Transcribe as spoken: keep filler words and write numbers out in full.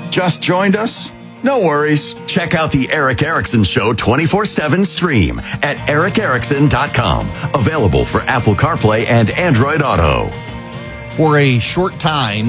Just joined us? No worries. Check out the Eric Erickson Show twenty-four seven stream at eric erickson dot com. Available for Apple CarPlay and Android Auto. For a short time,